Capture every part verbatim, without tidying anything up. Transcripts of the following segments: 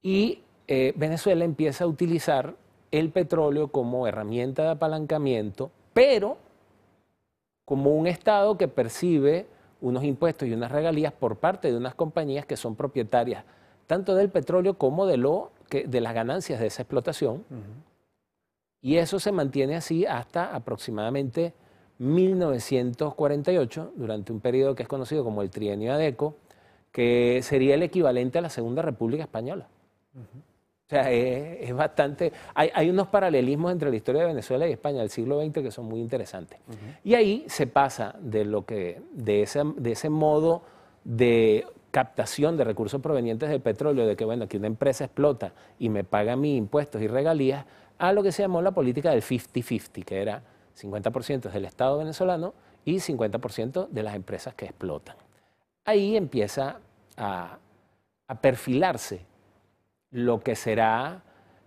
Y eh, Venezuela empieza a utilizar el petróleo como herramienta de apalancamiento, pero como un Estado que percibe unos impuestos y unas regalías por parte de unas compañías que son propietarias tanto del petróleo como de, lo que, de las ganancias de esa explotación. Uh-huh. Y eso se mantiene así hasta aproximadamente mil novecientos cuarenta y ocho, durante un periodo que es conocido como el Trienio Adeco, que sería el equivalente a la Segunda República Española. Uh-huh. O sea, es, es bastante... Hay, hay unos paralelismos entre la historia de Venezuela y España del siglo veinte que son muy interesantes. Uh-huh. Y ahí se pasa de, lo que, de, ese, de ese modo de captación de recursos provenientes del petróleo, de que, bueno, que una empresa explota y me paga mis impuestos y regalías, a lo que se llamó la política del cincuenta cincuenta, que era cincuenta por ciento del Estado venezolano y cincuenta por ciento de las empresas que explotan. Ahí empieza a, a perfilarse lo que será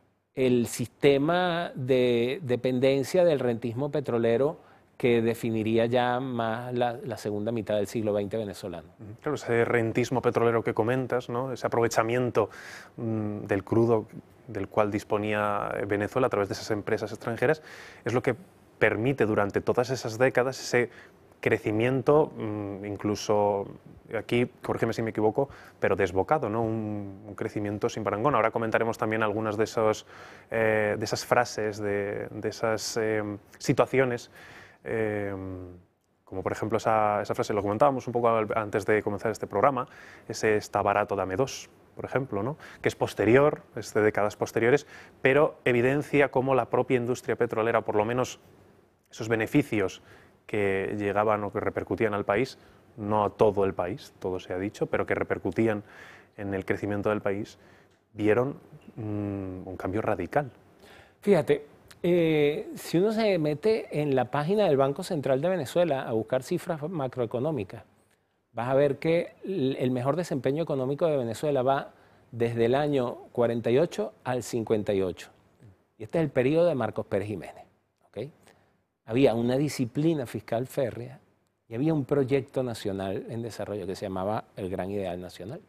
el sistema de dependencia del rentismo petrolero que definiría ya más la, la segunda mitad del siglo veinte venezolano. Claro, ese rentismo petrolero que comentas, ¿no? Ese aprovechamiento mmm, del crudo del cual disponía Venezuela a través de esas empresas extranjeras, es lo que permite durante todas esas décadas ese crecimiento, mmm, incluso, aquí, corrígeme si me equivoco, pero desbocado, ¿no? Un, un crecimiento sin parangón. Ahora comentaremos también algunas de, esos, eh, de esas frases, de, de esas eh, situaciones, eh, como por ejemplo esa, esa frase, lo comentábamos un poco antes de comenzar este programa, ese "está barato, dame dos", por ejemplo, ¿no? Que es posterior, es de décadas posteriores, pero evidencia cómo la propia industria petrolera, por lo menos esos beneficios que llegaban o que repercutían al país, no a todo el país, todo se ha dicho, pero que repercutían en el crecimiento del país, vieron mmm, un cambio radical. Fíjate, eh, si uno se mete en la página del Banco Central de Venezuela a buscar cifras macroeconómicas, vas a ver que el mejor desempeño económico de Venezuela va desde el año cuarenta y ocho al cincuenta y ocho. Y este es el periodo de Marcos Pérez Jiménez. ¿Okay? Había una disciplina fiscal férrea y había un proyecto nacional en desarrollo que se llamaba el Gran Ideal Nacional.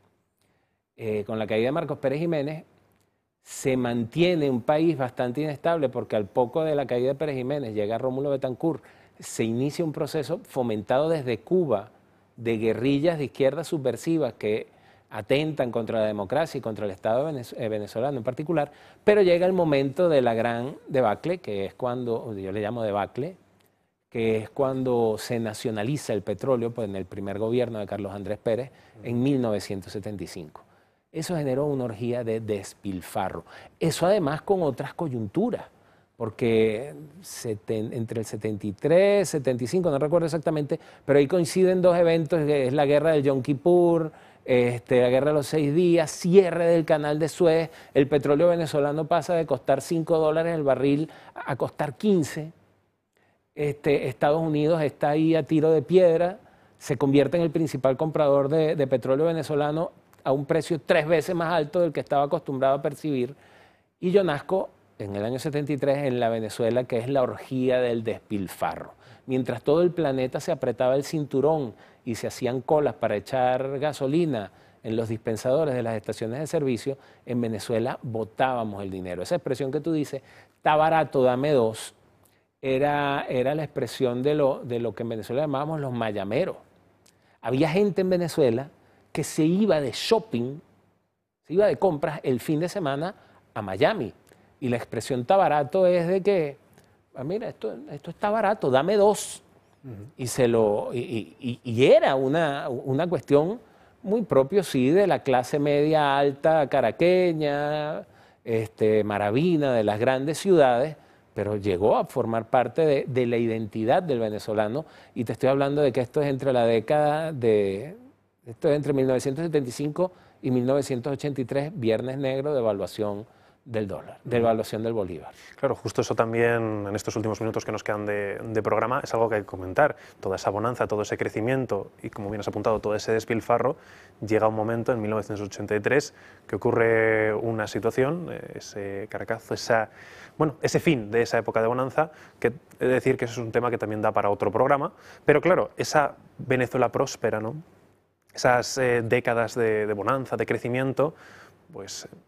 Eh, con la caída de Marcos Pérez Jiménez se mantiene un país bastante inestable porque al poco de la caída de Pérez Jiménez llega Rómulo Betancourt, se inicia un proceso fomentado desde Cuba de guerrillas de izquierda subversivas que atentan contra la democracia y contra el Estado venezolano en particular, pero llega el momento de la gran debacle, que es cuando, yo le llamo debacle, que es cuando se nacionaliza el petróleo pues, en el primer gobierno de Carlos Andrés Pérez en mil novecientos setenta y cinco. Eso generó una orgía de despilfarro. Eso además con otras coyunturas, porque entre el setenta y tres, setenta y cinco, no recuerdo exactamente, pero ahí coinciden dos eventos, que es la guerra del Yom Kippur, este, la guerra de los seis días, cierre del canal de Suez, el petróleo venezolano pasa de costar cinco dólares el barril a costar quince. Este, Estados Unidos está ahí a tiro de piedra, se convierte en el principal comprador de, de petróleo venezolano a un precio tres veces más alto del que estaba acostumbrado a percibir, y yo nazco en el año setenta y tres en la Venezuela, que es la orgía del despilfarro. Mientras todo el planeta se apretaba el cinturón y se hacían colas para echar gasolina en los dispensadores de las estaciones de servicio, en Venezuela botábamos el dinero. Esa expresión que tú dices, está barato, dame dos, era, era la expresión de lo, de lo que en Venezuela llamábamos los mayameros. Había gente en Venezuela que se iba de shopping, se iba de compras el fin de semana a Miami. Y la expresión "está barato" es de que, ah, mira, esto, esto está barato, dame dos. Uh-huh. Y, se lo, y, y, y era una, una cuestión muy propio, sí, de la clase media alta caraqueña, este, maravina, de las grandes ciudades, pero llegó a formar parte de, de la identidad del venezolano. Y te estoy hablando de que esto es entre la década de... Esto es entre mil novecientos setenta y cinco y mil novecientos ochenta y tres, Viernes Negro, devaluación del dólar, devaluación del bolívar. Claro, justo eso también, en estos últimos minutos que nos quedan de, de programa, es algo que hay que comentar. Toda esa bonanza, todo ese crecimiento y, como bien has apuntado, todo ese despilfarro, llega un momento en mil novecientos ochenta y tres que ocurre una situación, ese caracazo, esa, bueno, ese fin de esa época de bonanza, que he de decir que eso es un tema que también da para otro programa, pero claro, esa Venezuela próspera, ¿no? Esas eh, décadas de, de bonanza, de crecimiento, pues